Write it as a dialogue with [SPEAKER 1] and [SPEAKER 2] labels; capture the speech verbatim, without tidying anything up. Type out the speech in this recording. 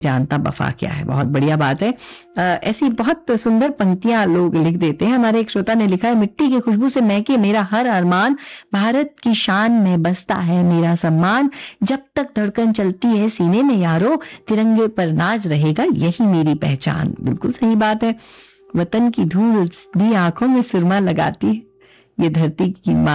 [SPEAKER 1] जानता वफा क्या है। बहुत बढ़िया बात है। आ, ऐसी बहुत सुंदर पंक्तियां लोग लिख देते हैं। हमारे एक श्रोता ने लिखा है, मिट्टी की खुशबू से महके मेरा हर अरमान, भारत की शान में बसता है मेरा सम्मान, जब तक धड़कन चलती है सीने में यारो, तिरंगे पर नाज रहेगा यही मेरी पहचान। बिल्कुल सही बात है। वतन की धूल भी आंखों में सुरमा लगाती है, ये धरती की